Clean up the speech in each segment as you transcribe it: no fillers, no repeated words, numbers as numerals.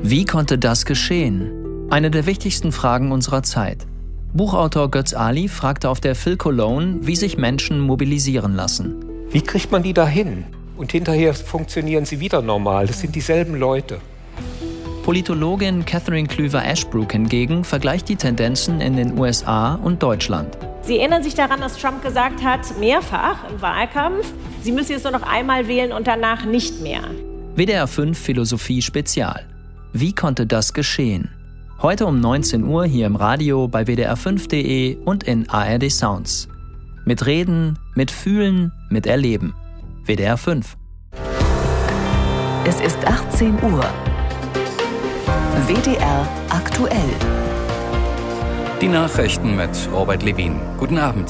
Wie konnte das geschehen? Eine der wichtigsten Fragen unserer Zeit. Buchautor Götz Ali fragte auf der Phil Cologne, wie sich Menschen mobilisieren lassen. Wie kriegt man die da hin? Und hinterher funktionieren sie wieder normal. Das sind dieselben Leute. Politologin Catherine Klüver-Ashbrook hingegen vergleicht die Tendenzen in den USA und Deutschland. Sie erinnern sich daran, dass Trump gesagt hat, mehrfach im Wahlkampf, Sie müssen jetzt nur noch einmal wählen und danach nicht mehr. WDR 5 Philosophie Spezial. Wie konnte das geschehen? Heute um 19 Uhr hier im Radio bei wdr5.de und in ARD Sounds. Mit Reden, mit Fühlen, mit Erleben. WDR 5. Es ist 18 Uhr. WDR aktuell. Die Nachrichten mit Robert Levin. Guten Abend.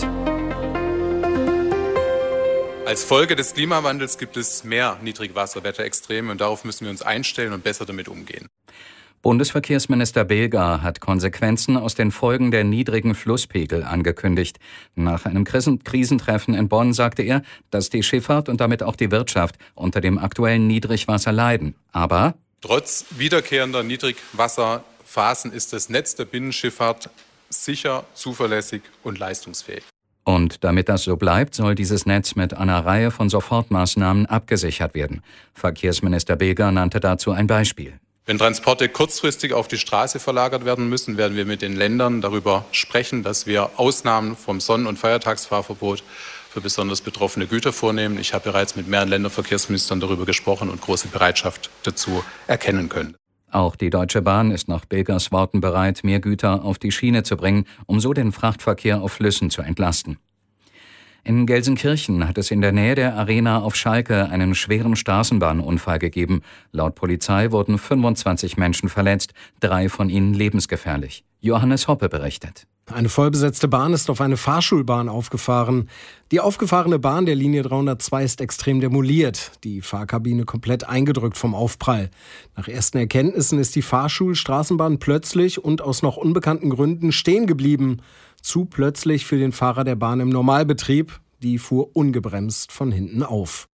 Als Folge des Klimawandels gibt es mehr Niedrigwasserwetterextreme und darauf müssen wir uns einstellen und besser damit umgehen. Bundesverkehrsminister Behlger hat Konsequenzen aus den Folgen der niedrigen Flusspegel angekündigt. Nach einem Krisentreffen in Bonn sagte er, dass die Schifffahrt und damit auch die Wirtschaft unter dem aktuellen Niedrigwasser leiden. Aber trotz wiederkehrender Niedrigwasserphasen ist das Netz der Binnenschifffahrt sicher, zuverlässig und leistungsfähig. Und damit das so bleibt, soll dieses Netz mit einer Reihe von Sofortmaßnahmen abgesichert werden. Verkehrsminister Behlger nannte dazu ein Beispiel. Wenn Transporte kurzfristig auf die Straße verlagert werden müssen, werden wir mit den Ländern darüber sprechen, dass wir Ausnahmen vom Sonnen- und Feiertagsfahrverbot für besonders betroffene Güter vornehmen. Ich habe bereits mit mehreren Länderverkehrsministern darüber gesprochen und große Bereitschaft dazu erkennen können. Auch die Deutsche Bahn ist nach Behlgers Worten bereit, mehr Güter auf die Schiene zu bringen, um so den Frachtverkehr auf Flüssen zu entlasten. In Gelsenkirchen hat es in der Nähe der Arena auf Schalke einen schweren Straßenbahnunfall gegeben. Laut Polizei wurden 25 Menschen verletzt, 3 von ihnen lebensgefährlich. Johannes Hoppe berichtet. Eine vollbesetzte Bahn ist auf eine Fahrschulbahn aufgefahren. Die aufgefahrene Bahn der Linie 302 ist extrem demoliert. Die Fahrkabine komplett eingedrückt vom Aufprall. Nach ersten Erkenntnissen ist die Fahrschulstraßenbahn plötzlich und aus noch unbekannten Gründen stehen geblieben. Zu plötzlich für den Fahrer der Bahn im Normalbetrieb. Die fuhr ungebremst von hinten auf.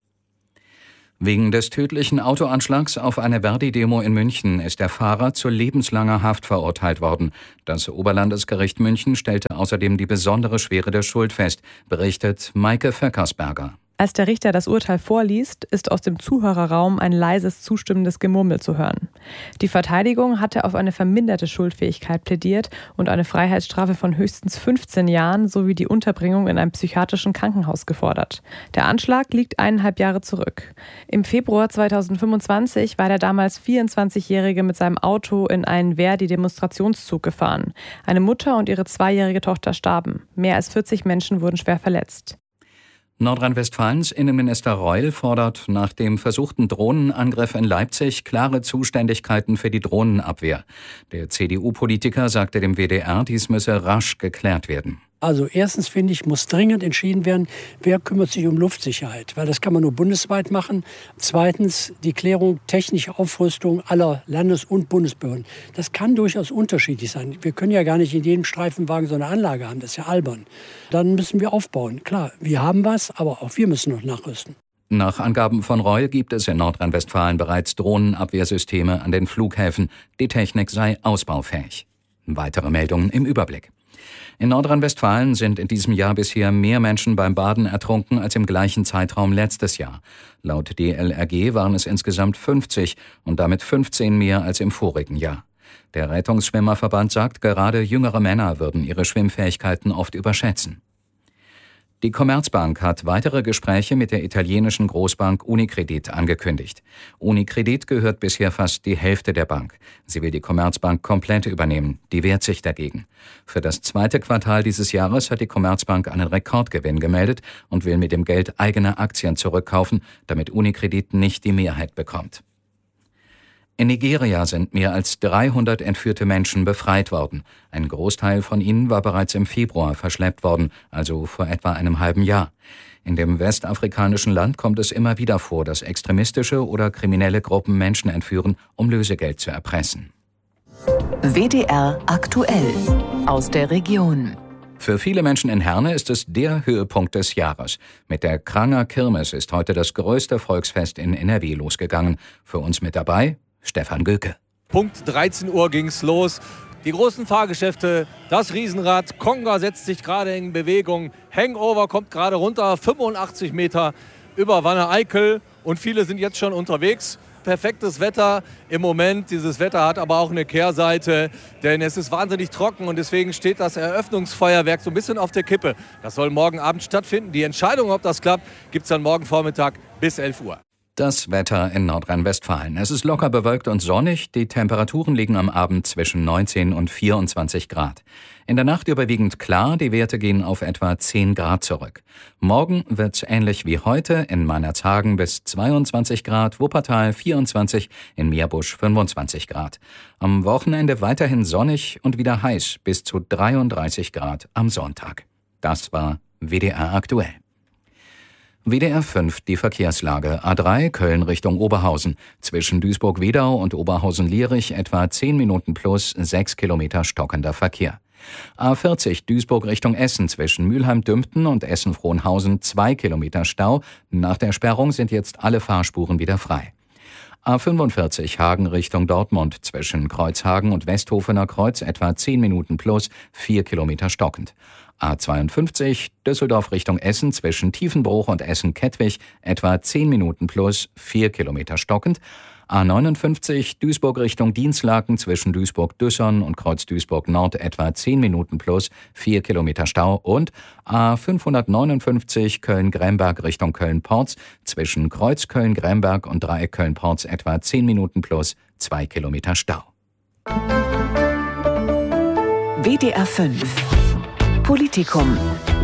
Wegen des tödlichen Autoanschlags auf eine Verdi-Demo in München ist der Fahrer zu lebenslanger Haft verurteilt worden. Das Oberlandesgericht München stellte außerdem die besondere Schwere der Schuld fest, berichtet Maike Vöckersberger. Als der Richter das Urteil vorliest, ist aus dem Zuhörerraum ein leises, zustimmendes Gemurmel zu hören. Die Verteidigung hatte auf eine verminderte Schuldfähigkeit plädiert und eine Freiheitsstrafe von höchstens 15 Jahren sowie die Unterbringung in einem psychiatrischen Krankenhaus gefordert. Der Anschlag liegt 1,5 Jahre zurück. Im Februar 2025 war der damals 24-Jährige mit seinem Auto in einen Verdi-Demonstrationszug gefahren. Eine Mutter und ihre 2-jährige Tochter starben. Mehr als 40 Menschen wurden schwer verletzt. Nordrhein-Westfalens Innenminister Reul fordert nach dem versuchten Drohnenangriff in Leipzig klare Zuständigkeiten für die Drohnenabwehr. Der CDU-Politiker sagte dem WDR, dies müsse rasch geklärt werden. Also erstens finde ich, muss dringend entschieden werden, wer kümmert sich um Luftsicherheit, weil das kann man nur bundesweit machen. Zweitens die Klärung technischer Aufrüstung aller Landes- und Bundesbehörden. Das kann durchaus unterschiedlich sein. Wir können ja gar nicht in jedem Streifenwagen so eine Anlage haben, das ist ja albern. Dann müssen wir aufbauen. Klar, wir haben was, aber auch wir müssen noch nachrüsten. Nach Angaben von Reul gibt es in Nordrhein-Westfalen bereits Drohnenabwehrsysteme an den Flughäfen. Die Technik sei ausbaufähig. Weitere Meldungen im Überblick. In Nordrhein-Westfalen sind in diesem Jahr bisher mehr Menschen beim Baden ertrunken als im gleichen Zeitraum letztes Jahr. Laut DLRG waren es insgesamt 50 und damit 15 mehr als im vorigen Jahr. Der Rettungsschwimmerverband sagt, gerade jüngere Männer würden ihre Schwimmfähigkeiten oft überschätzen. Die Commerzbank hat weitere Gespräche mit der italienischen Großbank Unicredit angekündigt. Unicredit gehört bisher fast die Hälfte der Bank. Sie will die Commerzbank komplett übernehmen. Die wehrt sich dagegen. Für das 2. Quartal dieses Jahres hat die Commerzbank einen Rekordgewinn gemeldet und will mit dem Geld eigene Aktien zurückkaufen, damit Unicredit nicht die Mehrheit bekommt. In Nigeria sind mehr als 300 entführte Menschen befreit worden. Ein Großteil von ihnen war bereits im Februar verschleppt worden, also vor etwa einem halben Jahr. In dem westafrikanischen Land kommt es immer wieder vor, dass extremistische oder kriminelle Gruppen Menschen entführen, um Lösegeld zu erpressen. WDR aktuell aus der Region. Für viele Menschen in Herne ist es der Höhepunkt des Jahres. Mit der Kranger Kirmes ist heute das größte Volksfest in NRW losgegangen. Für uns mit dabei Stefan Göke. Punkt 13 Uhr ging's los. Die großen Fahrgeschäfte, das Riesenrad, Konga setzt sich gerade in Bewegung, Hangover kommt gerade runter, 85 Meter über Wanne-Eickel und viele sind jetzt schon unterwegs. Perfektes Wetter im Moment. Dieses Wetter hat aber auch eine Kehrseite, denn es ist wahnsinnig trocken und deswegen steht das Eröffnungsfeuerwerk so ein bisschen auf der Kippe. Das soll morgen Abend stattfinden. Die Entscheidung, ob das klappt, gibt es dann morgen Vormittag bis 11 Uhr. Das Wetter in Nordrhein-Westfalen. Es ist locker bewölkt und sonnig. Die Temperaturen liegen am Abend zwischen 19 und 24 Grad. In der Nacht überwiegend klar, die Werte gehen auf etwa 10 Grad zurück. Morgen wird's ähnlich wie heute, in Meinerzhagen bis 22 Grad, Wuppertal 24, in Meerbusch 25 Grad. Am Wochenende weiterhin sonnig und wieder heiß, bis zu 33 Grad am Sonntag. Das war WDR aktuell. WDR 5, die Verkehrslage. A3 Köln Richtung Oberhausen. Zwischen Duisburg-Wedau und Oberhausen-Lierich etwa 10 Minuten plus 6 Kilometer stockender Verkehr. A40 Duisburg Richtung Essen zwischen Mülheim-Dümpten und Essen-Frohnhausen 2 Kilometer Stau. Nach der Sperrung sind jetzt alle Fahrspuren wieder frei. A45 Hagen Richtung Dortmund zwischen Kreuzhagen und Westhofener Kreuz etwa 10 Minuten plus 4 Kilometer stockend. A52 Düsseldorf Richtung Essen zwischen Tiefenbruch und Essen-Kettwig etwa 10 Minuten plus 4 Kilometer stockend. A59 Duisburg Richtung Dinslaken zwischen Duisburg-Düssern und Kreuz Duisburg-Nord etwa 10 Minuten plus 4 Kilometer Stau und A559 Köln-Gremberg Richtung Köln-Porz zwischen Kreuz Köln-Gremberg und Dreieck Köln-Porz etwa 10 Minuten plus 2 Kilometer Stau. WDR 5 Politikum.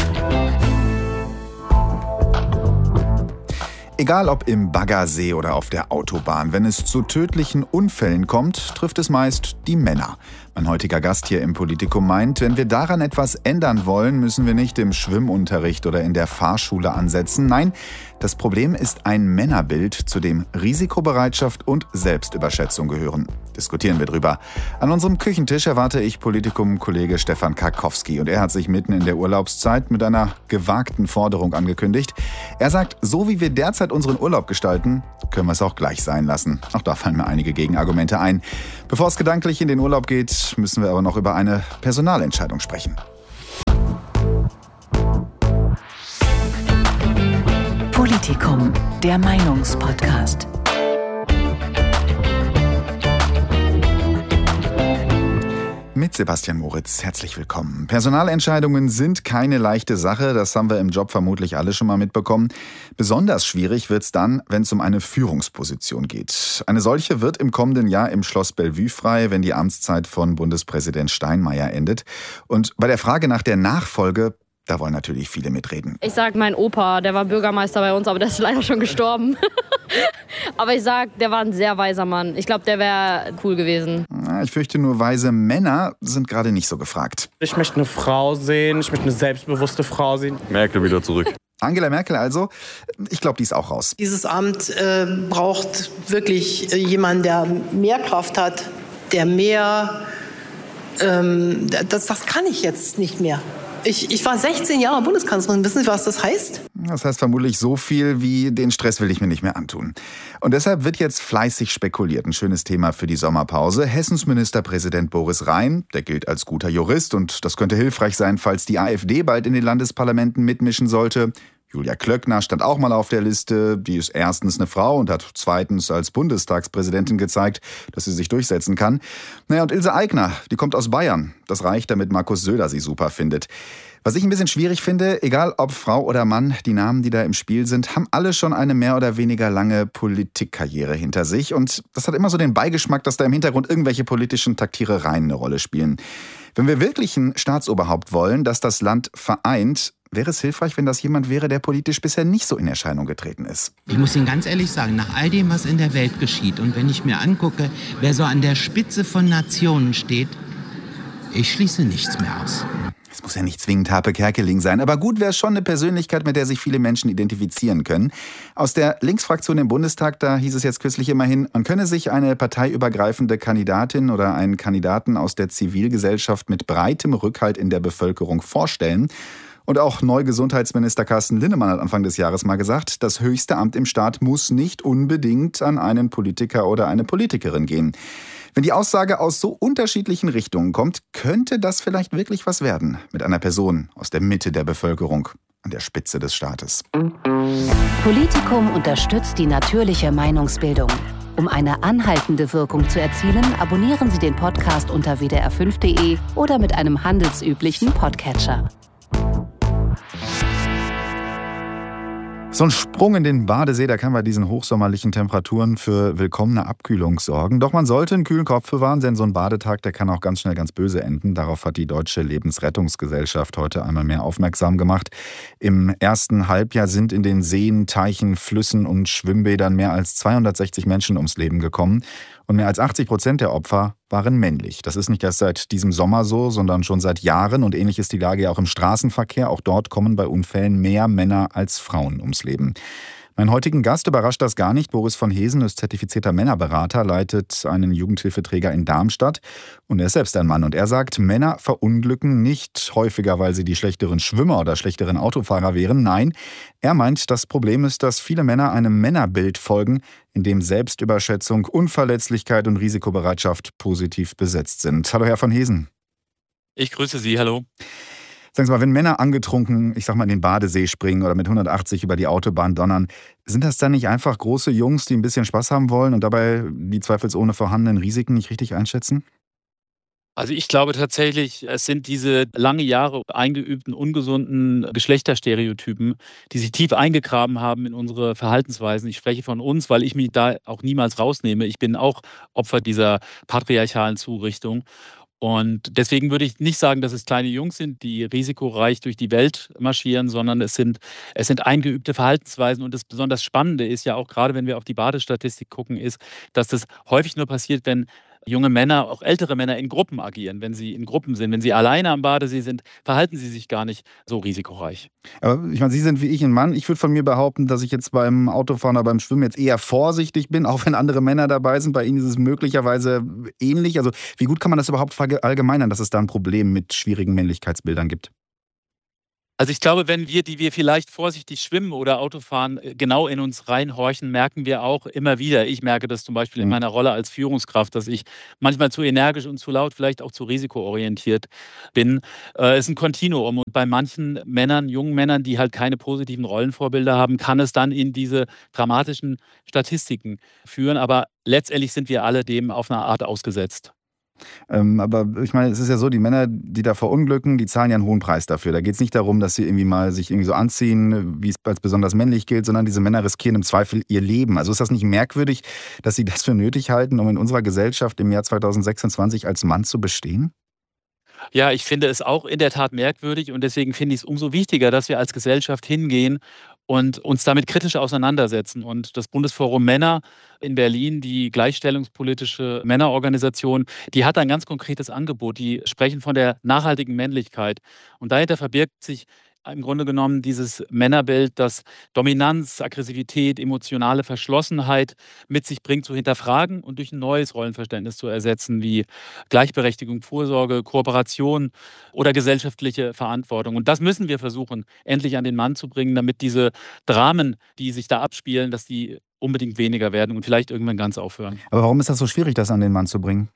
Egal ob im Baggersee oder auf der Autobahn, wenn es zu tödlichen Unfällen kommt, trifft es meist die Männer. Mein heutiger Gast hier im Politikum meint, wenn wir daran etwas ändern wollen, müssen wir nicht im Schwimmunterricht oder in der Fahrschule ansetzen. Nein, das Problem ist ein Männerbild, zu dem Risikobereitschaft und Selbstüberschätzung gehören. Diskutieren wir drüber. An unserem Küchentisch erwarte ich Politikum-Kollege Stefan Karkowski. Und er hat sich mitten in der Urlaubszeit mit einer gewagten Forderung angekündigt. Er sagt, so wie wir derzeit unseren Urlaub gestalten, können wir es auch gleich sein lassen. Auch da fallen mir einige Gegenargumente ein. Bevor es gedanklich in den Urlaub geht, müssen wir aber noch über eine Personalentscheidung sprechen. Politikum, der Meinungspodcast. Mit Sebastian Moritz, herzlich willkommen. Personalentscheidungen sind keine leichte Sache, das haben wir im Job vermutlich alle schon mal mitbekommen. Besonders schwierig wird's dann, wenn es um eine Führungsposition geht. Eine solche wird im kommenden Jahr im Schloss Bellevue frei, wenn die Amtszeit von Bundespräsident Steinmeier endet. Und bei der Frage nach der Nachfolge, da wollen natürlich viele mitreden. Ich sag, mein Opa, der war Bürgermeister bei uns, aber der ist leider schon gestorben. Aber ich sag, der war ein sehr weiser Mann. Ich glaube, der wäre cool gewesen. Ich fürchte nur, weise Männer sind gerade nicht so gefragt. Ich möchte eine Frau sehen, ich möchte eine selbstbewusste Frau sehen. Merkel wieder zurück. Angela Merkel also, ich glaube, die ist auch raus. Dieses Amt braucht wirklich jemanden, der mehr Kraft hat, der mehr... das kann ich jetzt nicht mehr. Ich war 16 Jahre Bundeskanzlerin. Wissen Sie, was das heißt? Das heißt vermutlich so viel wie, den Stress will ich mir nicht mehr antun. Und deshalb wird jetzt fleißig spekuliert. Ein schönes Thema für die Sommerpause. Hessens Ministerpräsident Boris Rhein, der gilt als guter Jurist und das könnte hilfreich sein, falls die AfD bald in den Landesparlamenten mitmischen sollte. Julia Klöckner stand auch mal auf der Liste. Die ist erstens eine Frau und hat zweitens als Bundestagspräsidentin gezeigt, dass sie sich durchsetzen kann. Und Ilse Aigner, die kommt aus Bayern. Das reicht, damit Markus Söder sie super findet. Was ich ein bisschen schwierig finde, egal ob Frau oder Mann, die Namen, die da im Spiel sind, haben alle schon eine mehr oder weniger lange Politikkarriere hinter sich. Und das hat immer so den Beigeschmack, dass da im Hintergrund irgendwelche politischen Taktierereien eine Rolle spielen. Wenn wir wirklich ein Staatsoberhaupt wollen, das das Land vereint, wäre es hilfreich, wenn das jemand wäre, der politisch bisher nicht so in Erscheinung getreten ist. Ich muss Ihnen ganz ehrlich sagen, nach all dem, was in der Welt geschieht und wenn ich mir angucke, wer so an der Spitze von Nationen steht, ich schließe nichts mehr aus. Es muss ja nicht zwingend Harpe Kerkeling sein, aber gut wäre schon eine Persönlichkeit, mit der sich viele Menschen identifizieren können. Aus der Linksfraktion im Bundestag, da hieß es jetzt kürzlich immerhin, man könne sich eine parteiübergreifende Kandidatin oder einen Kandidaten aus der Zivilgesellschaft mit breitem Rückhalt in der Bevölkerung vorstellen. Und auch Neugesundheitsminister Carsten Linnemann hat Anfang des Jahres mal gesagt, das höchste Amt im Staat muss nicht unbedingt an einen Politiker oder eine Politikerin gehen. Wenn die Aussage aus so unterschiedlichen Richtungen kommt, könnte das vielleicht wirklich was werden mit einer Person aus der Mitte der Bevölkerung, an der Spitze des Staates. Politikum unterstützt die natürliche Meinungsbildung. Um eine anhaltende Wirkung zu erzielen, abonnieren Sie den Podcast unter wdr5.de oder mit einem handelsüblichen Podcatcher. So ein Sprung in den Badesee, da kann bei diesen hochsommerlichen Temperaturen für willkommene Abkühlung sorgen. Doch man sollte einen kühlen Kopf bewahren, denn so ein Badetag, der kann auch ganz schnell ganz böse enden. Darauf hat die Deutsche Lebensrettungsgesellschaft heute einmal mehr aufmerksam gemacht. Im ersten Halbjahr sind in den Seen, Teichen, Flüssen und Schwimmbädern mehr als 260 Menschen ums Leben gekommen. Und mehr als 80% der Opfer waren männlich. Das ist nicht erst seit diesem Sommer so, sondern schon seit Jahren. Und ähnlich ist die Lage ja auch im Straßenverkehr. Auch dort kommen bei Unfällen mehr Männer als Frauen ums Leben. Meinen heutigen Gast überrascht das gar nicht. Boris von Hesen ist zertifizierter Männerberater, leitet einen Jugendhilfeträger in Darmstadt. Und er ist selbst ein Mann. Und er sagt, Männer verunglücken nicht häufiger, weil sie die schlechteren Schwimmer oder schlechteren Autofahrer wären. Nein, er meint, das Problem ist, dass viele Männer einem Männerbild folgen, in dem Selbstüberschätzung, Unverletzlichkeit und Risikobereitschaft positiv besetzt sind. Hallo, Herr von Hesen. Ich grüße Sie, hallo. Sagen Sie mal, wenn Männer angetrunken, ich sag mal, in den Badesee springen oder mit 180 über die Autobahn donnern, sind das dann nicht einfach große Jungs, die ein bisschen Spaß haben wollen und dabei die zweifelsohne vorhandenen Risiken nicht richtig einschätzen? Also ich glaube tatsächlich, es sind diese lange Jahre eingeübten, ungesunden Geschlechterstereotypen, die sich tief eingegraben haben in unsere Verhaltensweisen. Ich spreche von uns, weil ich mich da auch niemals rausnehme. Ich bin auch Opfer dieser patriarchalen Zurichtung. Und deswegen würde ich nicht sagen, dass es kleine Jungs sind, die risikoreich durch die Welt marschieren, sondern es sind eingeübte Verhaltensweisen. Und das besonders Spannende ist ja auch, gerade wenn wir auf die Badestatistik gucken, ist, dass das häufig nur passiert, wenn junge Männer, auch ältere Männer in Gruppen agieren. Wenn sie in Gruppen sind, wenn sie alleine am Badesee sind, verhalten sie sich gar nicht so risikoreich. Aber ich meine, Sie sind wie ich ein Mann. Ich würde von mir behaupten, dass ich jetzt beim Autofahren oder beim Schwimmen jetzt eher vorsichtig bin, auch wenn andere Männer dabei sind. Bei Ihnen ist es möglicherweise ähnlich. Also wie gut kann man das überhaupt verallgemeinern, dass es da ein Problem mit schwierigen Männlichkeitsbildern gibt? Also ich glaube, wenn wir vielleicht vorsichtig schwimmen oder Autofahren, genau in uns reinhorchen, merken wir auch immer wieder, ich merke das zum Beispiel in meiner Rolle als Führungskraft, dass ich manchmal zu energisch und zu laut, vielleicht auch zu risikoorientiert bin. Es ist ein Kontinuum und bei manchen Männern, jungen Männern, die halt keine positiven Rollenvorbilder haben, kann es dann in diese dramatischen Statistiken führen. Aber letztendlich sind wir alle dem auf eine Art ausgesetzt. Aber ich meine, es ist ja so, die Männer, die da verunglücken, die zahlen ja einen hohen Preis dafür. Da geht es nicht darum, dass sie irgendwie mal sich irgendwie so anziehen, wie es als besonders männlich gilt, sondern diese Männer riskieren im Zweifel ihr Leben. Also ist das nicht merkwürdig, dass sie das für nötig halten, um in unserer Gesellschaft im Jahr 2026 als Mann zu bestehen? Ja, ich finde es auch in der Tat merkwürdig und deswegen finde ich es umso wichtiger, dass wir als Gesellschaft hingehen und uns damit kritisch auseinandersetzen. Und das Bundesforum Männer in Berlin, die gleichstellungspolitische Männerorganisation, die hat ein ganz konkretes Angebot. Die sprechen von der nachhaltigen Männlichkeit. Und dahinter verbirgt sich im Grunde genommen dieses Männerbild, das Dominanz, Aggressivität, emotionale Verschlossenheit mit sich bringt, zu hinterfragen und durch ein neues Rollenverständnis zu ersetzen, wie Gleichberechtigung, Vorsorge, Kooperation oder gesellschaftliche Verantwortung. Und das müssen wir versuchen, endlich an den Mann zu bringen, damit diese Dramen, die sich da abspielen, dass die unbedingt weniger werden und vielleicht irgendwann ganz aufhören. Aber warum ist das so schwierig, das an den Mann zu bringen?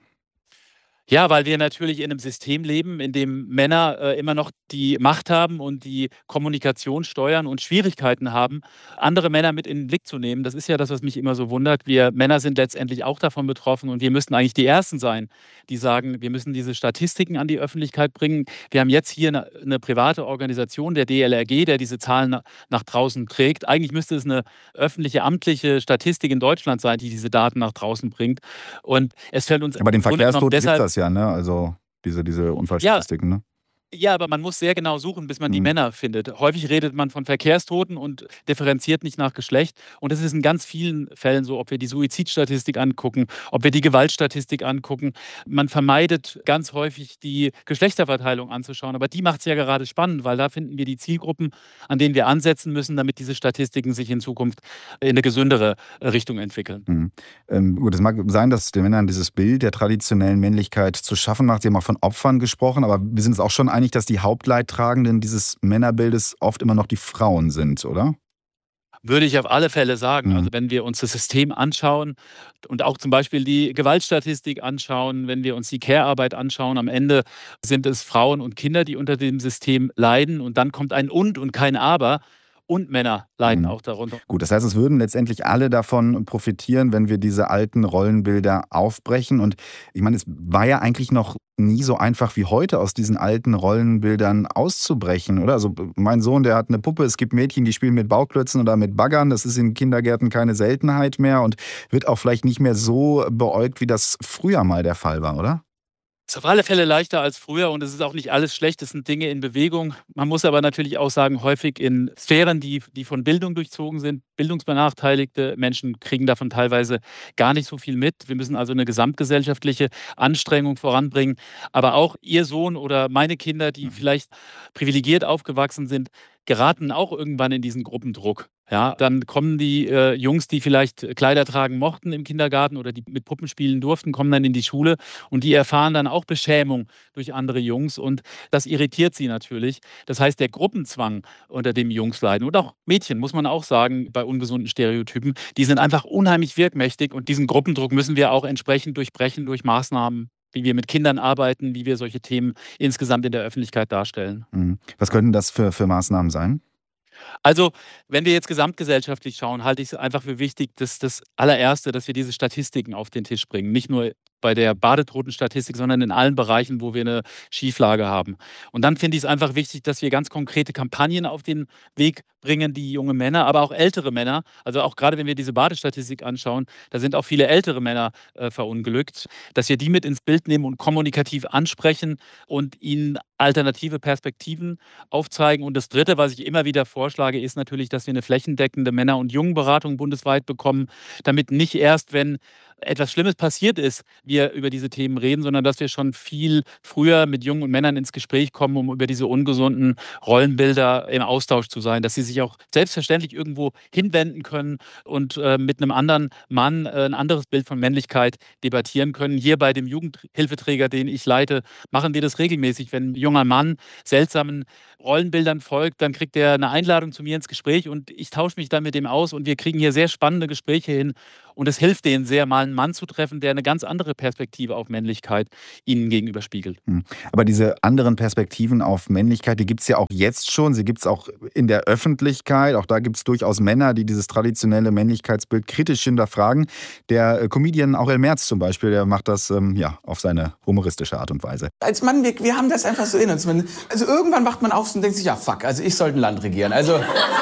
Ja, weil wir natürlich in einem System leben, in dem Männer immer noch die Macht haben und die Kommunikation steuern und Schwierigkeiten haben, andere Männer mit in den Blick zu nehmen. Das ist ja das, was mich immer so wundert. Wir Männer sind letztendlich auch davon betroffen und wir müssten eigentlich die Ersten sein, die sagen, wir müssen diese Statistiken an die Öffentlichkeit bringen. Wir haben jetzt hier eine private Organisation, der DLRG, der diese Zahlen nach draußen trägt. Eigentlich müsste es eine öffentliche, amtliche Statistik in Deutschland sein, die diese Daten nach draußen bringt. Und es fällt uns aber den Verkehrstod gibt das ja, ne? Also diese Unfallstatistiken, ne? Ja, aber man muss sehr genau suchen, bis man die Männer findet. Häufig redet man von Verkehrstoten und differenziert nicht nach Geschlecht. Und das ist in ganz vielen Fällen so, ob wir die Suizidstatistik angucken, ob wir die Gewaltstatistik angucken. Man vermeidet ganz häufig, die Geschlechterverteilung anzuschauen. Aber die macht es ja gerade spannend, weil da finden wir die Zielgruppen, an denen wir ansetzen müssen, damit diese Statistiken sich in Zukunft in eine gesündere Richtung entwickeln. Gut, es mag sein, dass den Männern dieses Bild der traditionellen Männlichkeit zu schaffen macht. Sie haben auch von Opfern gesprochen, aber wir sind es auch schon einig, dass die Hauptleidtragenden dieses Männerbildes oft immer noch die Frauen sind, oder? Würde ich auf alle Fälle sagen. Also wenn wir uns das System anschauen und auch zum Beispiel die Gewaltstatistik anschauen, wenn wir uns die Care-Arbeit anschauen, am Ende sind es Frauen und Kinder, die unter dem System leiden. Und dann kommt ein und kein Aber. Und Männer leiden auch darunter. Gut, das heißt, es würden letztendlich alle davon profitieren, wenn wir diese alten Rollenbilder aufbrechen. Und ich meine, es war ja eigentlich noch nie so einfach wie heute, aus diesen alten Rollenbildern auszubrechen, oder? Also mein Sohn, der hat eine Puppe, es gibt Mädchen, die spielen mit Bauklötzen oder mit Baggern. Das ist in Kindergärten keine Seltenheit mehr und wird auch vielleicht nicht mehr so beäugt, wie das früher mal der Fall war, oder? Es ist auf alle Fälle leichter als früher und es ist auch nicht alles schlecht, es sind Dinge in Bewegung. Man muss aber natürlich auch sagen, häufig in Sphären, die von Bildung durchzogen sind, bildungsbenachteiligte Menschen kriegen davon teilweise gar nicht so viel mit. Wir müssen also eine gesamtgesellschaftliche Anstrengung voranbringen. Aber auch Ihr Sohn oder meine Kinder, die vielleicht privilegiert aufgewachsen sind, geraten auch irgendwann in diesen Gruppendruck. Ja, dann kommen die Jungs, die vielleicht Kleider tragen mochten im Kindergarten oder die mit Puppen spielen durften, kommen dann in die Schule und die erfahren dann auch Beschämung durch andere Jungs und das irritiert sie natürlich. Das heißt, der Gruppenzwang, unter dem Jungs leiden und auch Mädchen, muss man auch sagen, bei ungesunden Stereotypen, die sind einfach unheimlich wirkmächtig und diesen Gruppendruck müssen wir auch entsprechend durchbrechen durch Maßnahmen, wie wir mit Kindern arbeiten, wie wir solche Themen insgesamt in der Öffentlichkeit darstellen. Was könnten das für Maßnahmen sein? Also, wenn wir jetzt gesamtgesellschaftlich schauen, halte ich es einfach für wichtig, dass das allererste, dass wir diese Statistiken auf den Tisch bringen. Nicht nur bei der Badetotenstatistik, sondern in allen Bereichen, wo wir eine Schieflage haben. Und dann finde ich es einfach wichtig, dass wir ganz konkrete Kampagnen auf den Weg bringen, die junge Männer, aber auch ältere Männer, also auch gerade wenn wir diese Badestatistik anschauen, da sind auch viele ältere Männer verunglückt, dass wir die mit ins Bild nehmen und kommunikativ ansprechen und ihnen alternative Perspektiven aufzeigen. Und das Dritte, was ich immer wieder vorschlage, ist natürlich, dass wir eine flächendeckende Männer- und Jungenberatung bundesweit bekommen, damit nicht erst, wenn etwas Schlimmes passiert ist, wir über diese Themen reden, sondern dass wir schon viel früher mit Jungen und Männern ins Gespräch kommen, um über diese ungesunden Rollenbilder im Austausch zu sein, dass sie sich auch selbstverständlich irgendwo hinwenden können und mit einem anderen Mann ein anderes Bild von Männlichkeit debattieren können. Hier bei dem Jugendhilfeträger, den ich leite, machen wir das regelmäßig. Wenn ein junger Mann seltsamen Rollenbildern folgt, dann kriegt er eine Einladung zu mir ins Gespräch und ich tausche mich dann mit dem aus und wir kriegen hier sehr spannende Gespräche hin und es hilft denen sehr, mal einen Mann zu treffen, der eine ganz andere Perspektive auf Männlichkeit ihnen gegenüber spiegelt. Aber diese anderen Perspektiven auf Männlichkeit, die gibt es ja auch jetzt schon, sie gibt es auch in der Öffentlichkeit, auch da gibt es durchaus Männer, die dieses traditionelle Männlichkeitsbild kritisch hinterfragen. Der Comedian Aurel Merz zum Beispiel, der macht das auf seine humoristische Art und Weise. Als Mann, wir haben das einfach so in uns. Also irgendwann wacht man auf und denkt sich, ja fuck, also ich sollte ein Land regieren. Also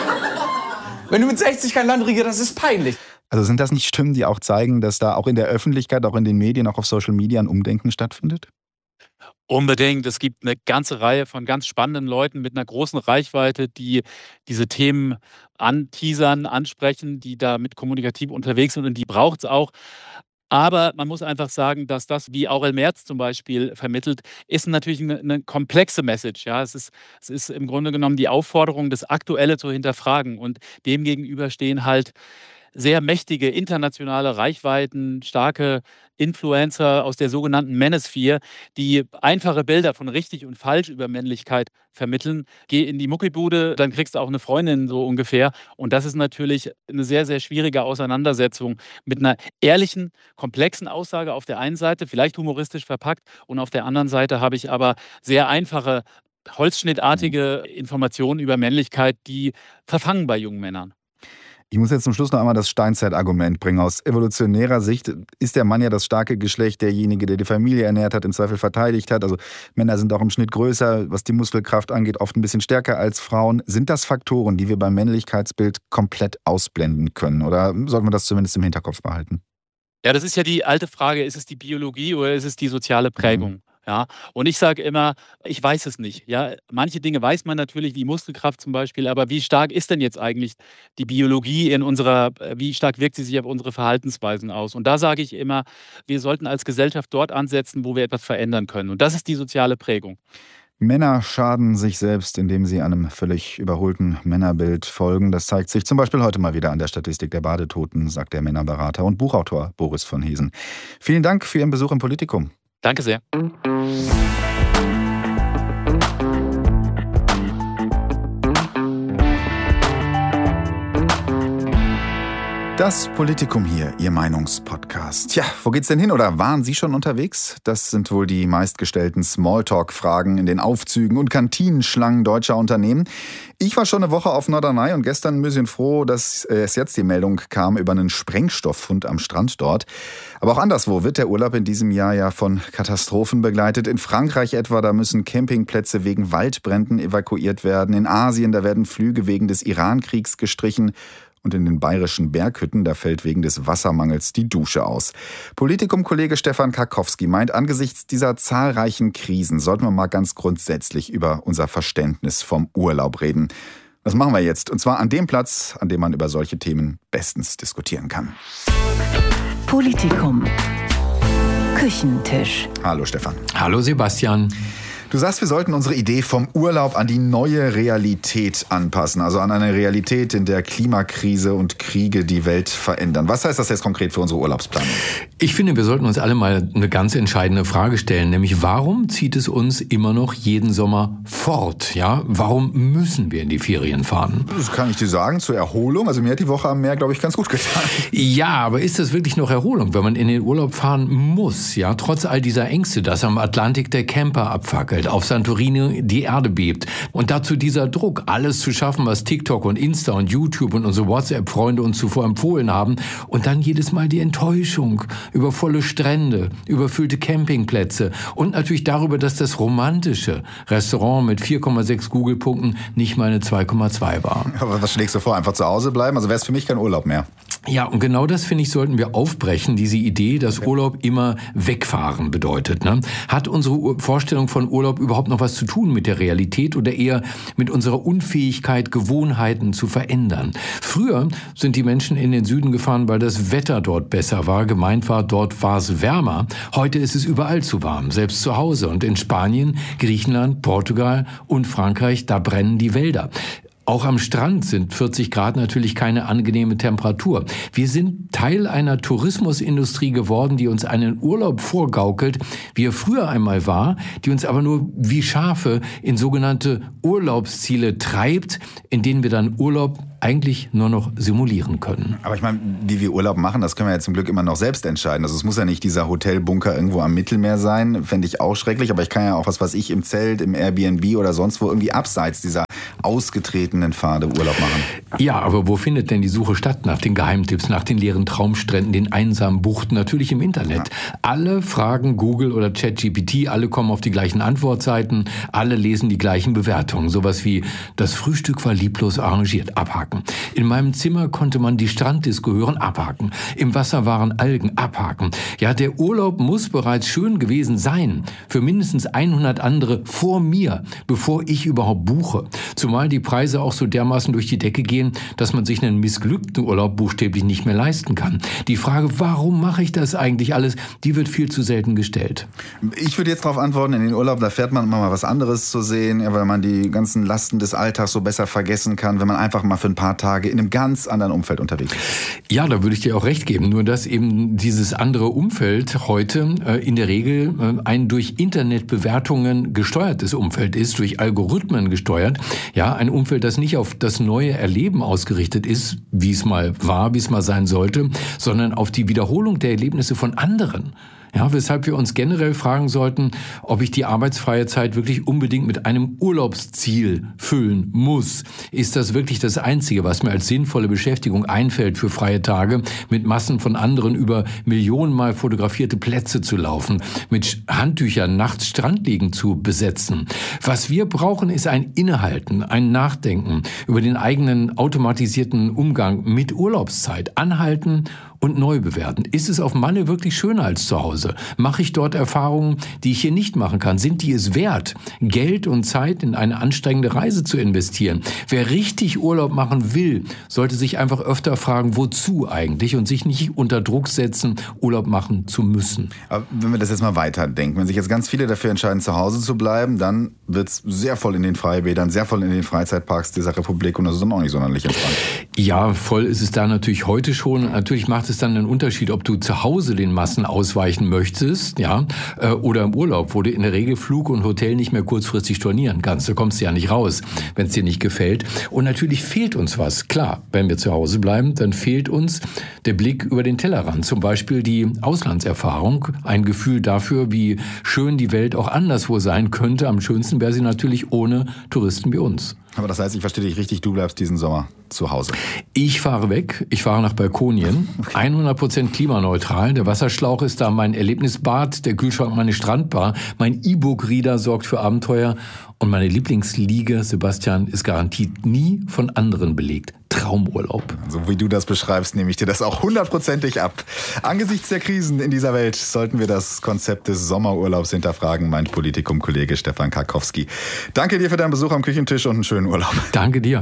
wenn du mit 60 kein Land regierst, das ist peinlich. Also sind das nicht Stimmen, die auch zeigen, dass da auch in der Öffentlichkeit, auch in den Medien, auch auf Social Media ein Umdenken stattfindet? Unbedingt. Es gibt eine ganze Reihe von ganz spannenden Leuten mit einer großen Reichweite, die diese Themen anteasern, ansprechen, die da mit kommunikativ unterwegs sind und die braucht es auch. Aber man muss einfach sagen, dass das, wie Aurel Merz zum Beispiel vermittelt, ist natürlich eine komplexe Message. Ja? Es ist im Grunde genommen die Aufforderung, das Aktuelle zu hinterfragen. Und demgegenüber stehen halt sehr mächtige internationale Reichweiten, starke Influencer aus der sogenannten Manosphere, die einfache Bilder von richtig und falsch über Männlichkeit vermitteln. Geh in die Muckibude, dann kriegst du auch eine Freundin so ungefähr. Und das ist natürlich eine sehr, sehr schwierige Auseinandersetzung mit einer ehrlichen, komplexen Aussage auf der einen Seite, vielleicht humoristisch verpackt. Und auf der anderen Seite habe ich aber sehr einfache, holzschnittartige Informationen über Männlichkeit, die verfangen bei jungen Männern. Ich muss jetzt zum Schluss noch einmal das Steinzeit-Argument bringen. Aus evolutionärer Sicht ist der Mann ja das starke Geschlecht, derjenige, der die Familie ernährt hat, im Zweifel verteidigt hat. Also Männer sind auch im Schnitt größer, was die Muskelkraft angeht, oft ein bisschen stärker als Frauen. Sind das Faktoren, die wir beim Männlichkeitsbild komplett ausblenden können? Oder sollten wir das zumindest im Hinterkopf behalten? Ja, das ist ja die alte Frage, ist es die Biologie oder ist es die soziale Prägung? Ja, und ich sage immer, ich weiß es nicht. Ja, manche Dinge weiß man natürlich, wie Muskelkraft zum Beispiel, aber wie stark ist denn jetzt eigentlich die Biologie wie stark wirkt sie sich auf unsere Verhaltensweisen aus? Und da sage ich immer, wir sollten als Gesellschaft dort ansetzen, wo wir etwas verändern können. Und das ist die soziale Prägung. Männer schaden sich selbst, indem sie einem völlig überholten Männerbild folgen. Das zeigt sich zum Beispiel heute mal wieder an der Statistik der Badetoten, sagt der Männerberater und Buchautor Boris von Heesen. Vielen Dank für Ihren Besuch im Politikum. Danke sehr. Das Politikum hier, Ihr Meinungspodcast. Ja, wo geht's denn hin oder waren Sie schon unterwegs? Das sind wohl die meistgestellten Smalltalk-Fragen in den Aufzügen und Kantinenschlangen deutscher Unternehmen. Ich war schon eine Woche auf Norderney und gestern ein bisschen froh, dass es jetzt die Meldung kam über einen Sprengstofffund am Strand dort. Aber auch anderswo wird der Urlaub in diesem Jahr ja von Katastrophen begleitet. In Frankreich etwa, da müssen Campingplätze wegen Waldbränden evakuiert werden. In Asien, da werden Flüge wegen des Iran-Kriegs gestrichen. Und in den bayerischen Berghütten, da fällt wegen des Wassermangels die Dusche aus. Politikum-Kollege Stefan Karkowski meint, angesichts dieser zahlreichen Krisen sollten wir mal ganz grundsätzlich über unser Verständnis vom Urlaub reden. Das machen wir jetzt. Und zwar an dem Platz, an dem man über solche Themen bestens diskutieren kann. Politikum. Küchentisch. Hallo Stefan. Hallo Sebastian. Du sagst, wir sollten unsere Idee vom Urlaub an die neue Realität anpassen. Also an eine Realität, in der Klimakrise und Kriege die Welt verändern. Was heißt das jetzt konkret für unsere Urlaubsplanung? Ich finde, wir sollten uns alle mal eine ganz entscheidende Frage stellen. Nämlich, warum zieht es uns immer noch jeden Sommer fort? Ja, warum müssen wir in die Ferien fahren? Das kann ich dir sagen, zur Erholung. Also mir hat die Woche am Meer, glaube ich, ganz gut getan. Ja, aber ist das wirklich noch Erholung, wenn man in den Urlaub fahren muss? Ja, trotz all dieser Ängste, dass am Atlantik der Camper abfackelt, auf Santorini die Erde bebt. Und dazu dieser Druck, alles zu schaffen, was TikTok und Insta und YouTube und unsere WhatsApp-Freunde uns zuvor empfohlen haben. Und dann jedes Mal die Enttäuschung über volle Strände, überfüllte Campingplätze und natürlich darüber, dass das romantische Restaurant mit 4,6 Google-Punkten nicht mal eine 2,2 war. Aber was schlägst du vor? Einfach zu Hause bleiben? Also wäre es für mich kein Urlaub mehr. Ja, und genau das, finde ich, sollten wir aufbrechen, diese Idee, dass Urlaub immer wegfahren bedeutet. Ne? Hat unsere Vorstellung von Urlaub überhaupt noch was zu tun mit der Realität oder eher mit unserer Unfähigkeit, Gewohnheiten zu verändern? Früher sind die Menschen in den Süden gefahren, weil das Wetter dort besser war. Gemeint war, dort war es wärmer. Heute ist es überall zu warm, selbst zu Hause. Und in Spanien, Griechenland, Portugal und Frankreich, da brennen die Wälder. Auch am Strand sind 40 Grad natürlich keine angenehme Temperatur. Wir sind Teil einer Tourismusindustrie geworden, die uns einen Urlaub vorgaukelt, wie er früher einmal war, die uns aber nur wie Schafe in sogenannte Urlaubsziele treibt, in denen wir dann Urlaub eigentlich nur noch simulieren können. Aber ich meine, wie wir Urlaub machen, das können wir ja zum Glück immer noch selbst entscheiden. Also es muss ja nicht dieser Hotelbunker irgendwo am Mittelmeer sein, fände ich auch schrecklich, aber ich kann ja auch was weiß ich im Zelt, im Airbnb oder sonst wo irgendwie abseits dieser ausgetretenen Pfade Urlaub machen. Ja, aber wo findet denn die Suche statt? Nach den Geheimtipps, nach den leeren Traumstränden, den einsamen Buchten? Natürlich im Internet. Ja. Alle fragen Google oder ChatGPT, alle kommen auf die gleichen Antwortseiten, alle lesen die gleichen Bewertungen. Sowas wie, das Frühstück war lieblos arrangiert, abhaken. In meinem Zimmer konnte man die Stranddisco hören, abhaken. Im Wasser waren Algen, abhaken. Ja, der Urlaub muss bereits schön gewesen sein. Für mindestens 100 andere vor mir, bevor ich überhaupt buche. Zumal die Preise auch so dermaßen durch die Decke gehen, dass man sich einen missglückten Urlaub buchstäblich nicht mehr leisten kann. Die Frage, warum mache ich das eigentlich alles, die wird viel zu selten gestellt. Ich würde jetzt darauf antworten, in den Urlaub, da fährt man immer mal was anderes zu sehen, weil man die ganzen Lasten des Alltags so besser vergessen kann, wenn man einfach mal für ein paar Tage in einem ganz anderen Umfeld unterwegs ist. Ja, da würde ich dir auch recht geben. Nur dass eben dieses andere Umfeld heute in der Regel ein durch Internetbewertungen gesteuertes Umfeld ist, durch Algorithmen gesteuert. Ja, ein Umfeld, das nicht auf das neue Erleben ausgerichtet ist, wie es mal war, wie es mal sein sollte, sondern auf die Wiederholung der Erlebnisse von anderen. Ja, weshalb wir uns generell fragen sollten, ob ich die arbeitsfreie Zeit wirklich unbedingt mit einem Urlaubsziel füllen muss. Ist das wirklich das Einzige, was mir als sinnvolle Beschäftigung einfällt für freie Tage, mit Massen von anderen über millionenmal fotografierte Plätze zu laufen, mit Handtüchern nachts Strandliegen zu besetzen? Was wir brauchen, ist ein Innehalten, ein Nachdenken über den eigenen automatisierten Umgang mit Urlaubszeit. Anhalten und neu bewerten. Ist es auf Malle wirklich schöner als zu Hause? Mache ich dort Erfahrungen, die ich hier nicht machen kann? Sind die es wert, Geld und Zeit in eine anstrengende Reise zu investieren? Wer richtig Urlaub machen will, sollte sich einfach öfter fragen, wozu eigentlich, und sich nicht unter Druck setzen, Urlaub machen zu müssen. Aber wenn wir das jetzt mal weiterdenken, wenn sich jetzt ganz viele dafür entscheiden, zu Hause zu bleiben, dann wird es sehr voll in den Freibädern, sehr voll in den Freizeitparks dieser Republik, und das ist dann auch nicht sonderlich entspannt. Ja, voll ist es da natürlich heute schon. Natürlich macht es es dann einen Unterschied, ob du zu Hause den Massen ausweichen möchtest, ja, oder im Urlaub, wo du in der Regel Flug und Hotel nicht mehr kurzfristig stornieren kannst. Da kommst du ja nicht raus, wenn es dir nicht gefällt. Und natürlich fehlt uns was. Klar, wenn wir zu Hause bleiben, dann fehlt uns der Blick über den Tellerrand. Zum Beispiel die Auslandserfahrung, ein Gefühl dafür, wie schön die Welt auch anderswo sein könnte. Am schönsten wäre sie natürlich ohne Touristen wie uns. Aber das heißt, ich verstehe dich richtig, du bleibst diesen Sommer zu Hause. Ich fahre weg, ich fahre nach Balkonien, 100% klimaneutral. Der Wasserschlauch ist da mein Erlebnisbad, der Kühlschrank meine Strandbar, mein E-Book-Reader sorgt für Abenteuer und meine Lieblingsliege, Sebastian, ist garantiert nie von anderen belegt. Traumurlaub. So wie du das beschreibst, nehme ich dir das auch 100%ig ab. Angesichts der Krisen in dieser Welt sollten wir das Konzept des Sommerurlaubs hinterfragen, meint Politikum-Kollege Stefan Karkowski. Danke dir für deinen Besuch am Küchentisch und einen schönen Urlaub. Danke dir.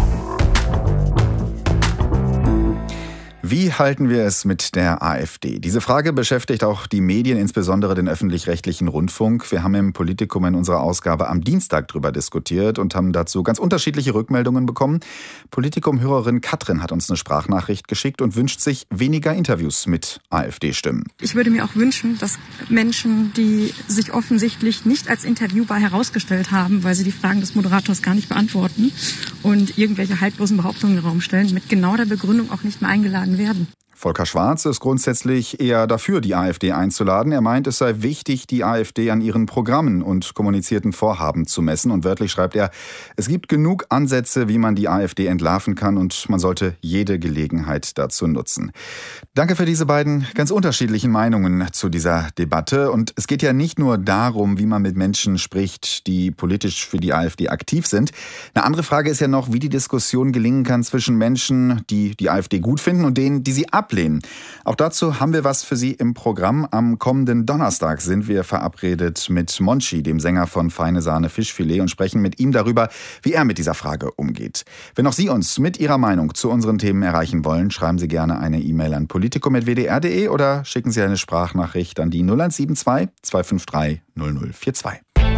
Wie halten wir es mit der AfD? Diese Frage beschäftigt auch die Medien, insbesondere den öffentlich-rechtlichen Rundfunk. Wir haben im Politikum in unserer Ausgabe am Dienstag darüber diskutiert und haben dazu ganz unterschiedliche Rückmeldungen bekommen. Politikum-Hörerin Katrin hat uns eine Sprachnachricht geschickt und wünscht sich weniger Interviews mit AfD-Stimmen. Ich würde mir auch wünschen, dass Menschen, die sich offensichtlich nicht als interviewbar herausgestellt haben, weil sie die Fragen des Moderators gar nicht beantworten und irgendwelche haltlosen Behauptungen in den Raum stellen, mit genau der Begründung auch nicht mehr eingeladen werden. Volker Schwarz ist grundsätzlich eher dafür, die AfD einzuladen. Er meint, es sei wichtig, die AfD an ihren Programmen und kommunizierten Vorhaben zu messen. Und wörtlich schreibt er, es gibt genug Ansätze, wie man die AfD entlarven kann und man sollte jede Gelegenheit dazu nutzen. Danke für diese beiden ganz unterschiedlichen Meinungen zu dieser Debatte. Und es geht ja nicht nur darum, wie man mit Menschen spricht, die politisch für die AfD aktiv sind. Eine andere Frage ist ja noch, wie die Diskussion gelingen kann zwischen Menschen, die die AfD gut finden und denen, die sie ablehnen. Auch dazu haben wir was für Sie im Programm. Am kommenden Donnerstag sind wir verabredet mit Monchi, dem Sänger von Feine Sahne Fischfilet, und sprechen mit ihm darüber, wie er mit dieser Frage umgeht. Wenn auch Sie uns mit Ihrer Meinung zu unseren Themen erreichen wollen, schreiben Sie gerne eine E-Mail an politikum@wdr.de oder schicken Sie eine Sprachnachricht an die 0172 253 0042.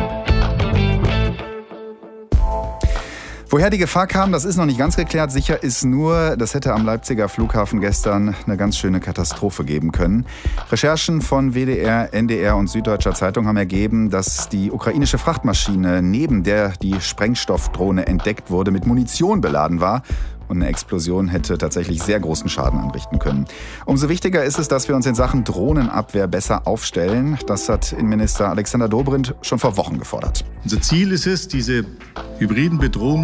Woher die Gefahr kam, das ist noch nicht ganz geklärt. Sicher ist nur, das hätte am Leipziger Flughafen gestern eine ganz schöne Katastrophe geben können. Recherchen von WDR, NDR und Süddeutscher Zeitung haben ergeben, dass die ukrainische Frachtmaschine, neben der die Sprengstoffdrohne entdeckt wurde, mit Munition beladen war. Und eine Explosion hätte tatsächlich sehr großen Schaden anrichten können. Umso wichtiger ist es, dass wir uns in Sachen Drohnenabwehr besser aufstellen. Das hat Innenminister Alexander Dobrindt schon vor Wochen gefordert. Unser Ziel ist es, diese hybriden Bedrohungen